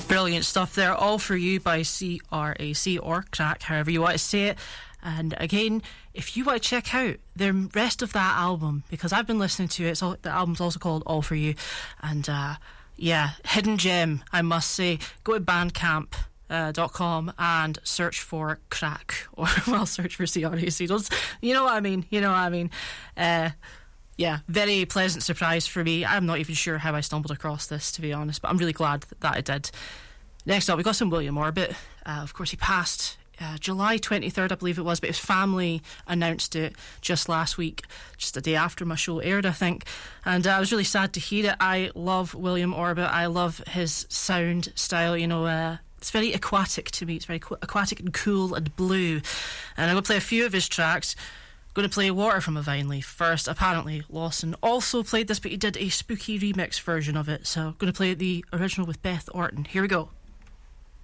Brilliant stuff there. All For You by CRAC, or Crack, however you want to say it. And again, if you want to check out the rest of that album, because I've been listening to it, the album's also called All For You, and yeah, hidden gem, I must say. Go to bandcamp.com and search for Crack, or well, search for CRAC. You know what I mean? Yeah, very pleasant surprise for me. I'm not even sure how I stumbled across this, to be honest, but I'm really glad that I did. Next up, we got some William Orbit. Of course, he passed July 23rd, I believe it was, but his family announced it just last week, just a day after my show aired, I think. And I was really sad to hear it. I love William Orbit. I love his sound style, it's very aquatic to me. It's very aquatic and cool and blue. And I'm going to play a few of his tracks. Going to play Water from a Vine Leaf first. Apparently Lawson also played this, but he did a spooky remix version of it, so I'm going to play the original with Beth Orton. Here we go.